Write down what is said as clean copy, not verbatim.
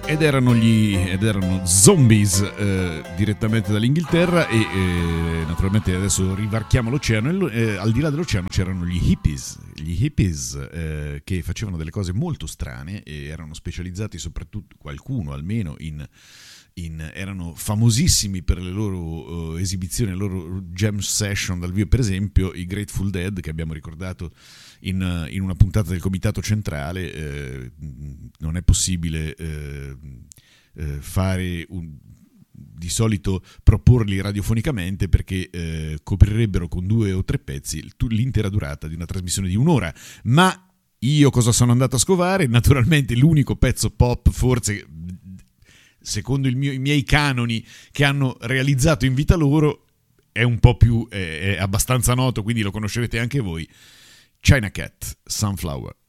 ed erano Zombies, direttamente dall'Inghilterra, e naturalmente adesso rivarchiamo l'oceano, e al di là dell'oceano c'erano gli hippies che facevano delle cose molto strane e erano specializzati, soprattutto qualcuno almeno erano famosissimi per le loro esibizioni, le loro jam session dal vivo. Per esempio i Grateful Dead, che abbiamo ricordato in una puntata del Comitato Centrale. Non è possibile fare di solito proporli radiofonicamente, perché coprirebbero con 2 o 3 pezzi l'intera durata di una trasmissione di un'ora. Ma io cosa sono andato a scovare? Naturalmente l'unico pezzo pop, forse secondo i miei canoni, che hanno realizzato in vita loro, è un po' più, è abbastanza noto, quindi lo conoscerete anche voi: China Cat, Sunflower.